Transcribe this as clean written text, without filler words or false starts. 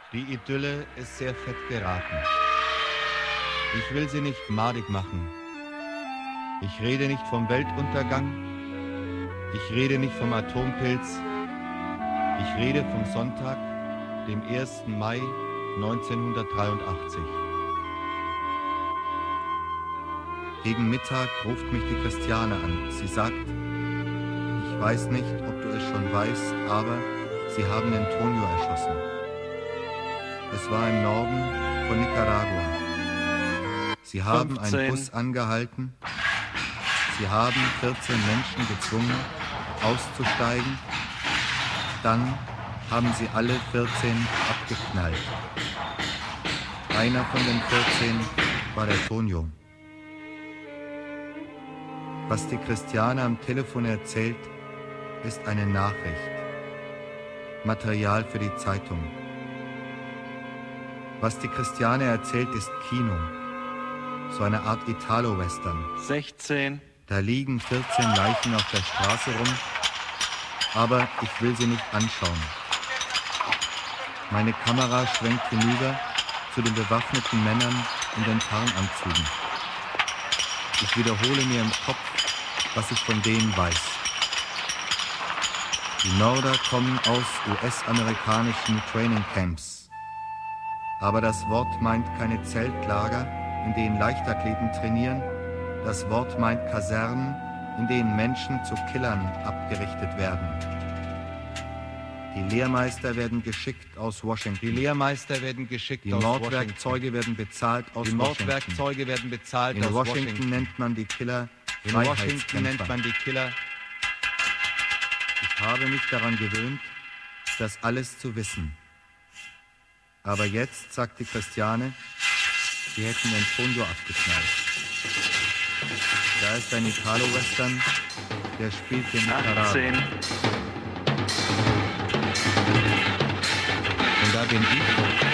Die Idylle ist sehr fett geraten. Ich will sie nicht madig machen. Ich rede nicht vom Weltuntergang. Ich rede nicht vom Atompilz. Ich rede vom Sonntag, dem 1. Mai 1983. Gegen Mittag ruft mich die Christiane an. Sie sagt, ich weiß nicht, ob du es schon weißt, aber sie haben Antonio erschossen. Es war im Norden von Nicaragua. Sie haben 15. einen Bus angehalten. Sie haben 14 Menschen gezwungen, auszusteigen. Dann haben sie alle 14 abgeknallt. Einer von den 14 war der Tonio. Was die Christiane am Telefon erzählt, ist eine Nachricht. Material für die Zeitung. Was die Christiane erzählt, ist Kino. So eine Art Italo-Western. 16. Da liegen 14 Leichen auf der Straße rum, aber ich will sie nicht anschauen. Meine Kamera schwenkt hinüber zu den bewaffneten Männern in den Tarnanzügen. Ich wiederhole mir im Kopf, was ich von denen weiß. Die Mörder kommen aus US-amerikanischen Trainingcamps. Aber das Wort meint keine Zeltlager, in denen Leichtathleten trainieren. Das Wort meint Kasernen, in denen Menschen zu Killern abgerichtet werden. Die Lehrmeister werden geschickt aus Washington. Die Mordwerkzeuge werden bezahlt aus Washington. In Washington nennt man die Killer Freiheitskämpfer. Ich habe mich daran gewöhnt, das alles zu wissen. Aber jetzt, sagt die Christiane, sie hätten Antonio abgeknallt. Da ist ein Italo-Western, der spielt in Nicaragua. 18. Und da bin ich,